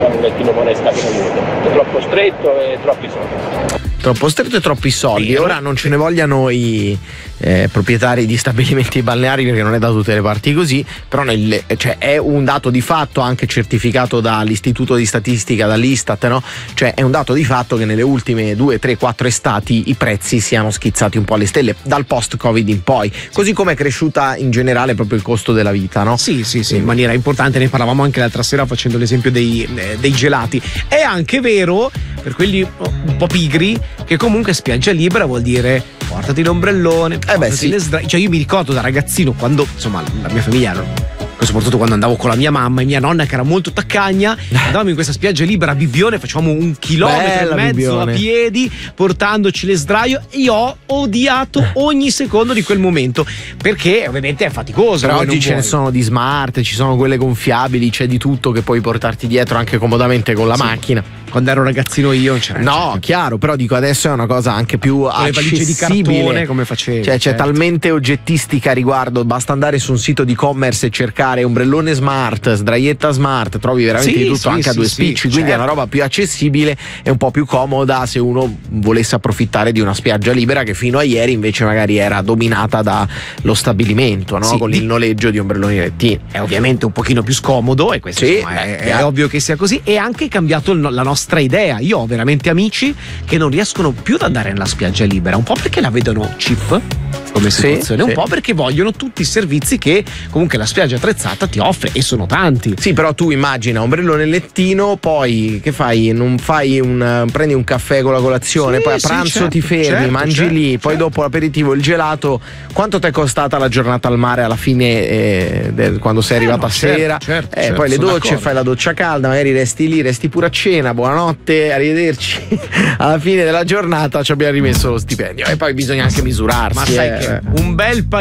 un lettino non è scatenato, è troppo stretto e troppi soldi. Troppo stretto e troppi soldi. Ora non ce ne vogliano i proprietari di stabilimenti balneari, perché non è da tutte le parti così, però cioè, è un dato di fatto anche certificato dall'Istituto di Statistica, dall'Istat, no? Cioè è un dato di fatto che nelle ultime 2, 3, 4 estati i prezzi siano schizzati un po' alle stelle dal post-Covid in poi, così come è cresciuta in generale proprio il costo della vita, no? Sì, in maniera importante. Ne parlavamo anche l'altra sera facendo l'esempio dei gelati. È anche vero, per quelli un po' pigri, che comunque spiaggia libera vuol dire portati l'ombrellone, portati le sdraio. Cioè io mi ricordo da ragazzino, quando insomma la mia famiglia soprattutto quando andavo con la mia mamma e mia nonna, che era molto taccagna, andavamo in questa spiaggia libera a Bibbione, facevamo 1,5 chilometri a piedi portandoci le sdraio, e io ho odiato ogni secondo di quel momento, perché ovviamente è faticoso. Però oggi ce ne sono di smart, ci sono quelle gonfiabili, c'è di tutto che puoi portarti dietro anche comodamente con la macchina. Quando ero ragazzino io non c'era. No, chiaro, però dico adesso è una cosa anche più accessibile. Le valigie di cartone come facevi. Cioè c'è talmente oggettistica a riguardo, basta andare su un sito di e-commerce e cercare ombrellone smart, sdraietta smart, trovi veramente di tutto, anche a due spicci, quindi è una roba più accessibile e un po' più comoda se uno volesse approfittare di una spiaggia libera che fino a ieri invece magari era dominata dallo stabilimento, no? Con il noleggio di ombrelloni lettini. È ovviamente un pochino più scomodo, e questo è ovvio che sia così, e anche cambiato la nostra idea. Io ho veramente amici che non riescono più ad andare nella spiaggia libera, un po' perché la vedono cheap come situazione, un po' perché vogliono tutti i servizi che comunque la spiaggia attrezzata ti offre, e sono tanti. Sì, però tu immagina ombrellone lettino, poi che fai? Non fai prendi un caffè con la colazione, poi a pranzo ti fermi, mangi lì, poi dopo l'aperitivo, il gelato. Quanto ti è costata la giornata al mare alla fine, quando sei arrivata a sera? Poi le docce, fai la doccia calda, magari resti lì, resti pure a cena, buonanotte, arrivederci. Alla fine della giornata ci abbiamo rimesso lo stipendio, e poi bisogna anche misurarsi. Ma sai che un bel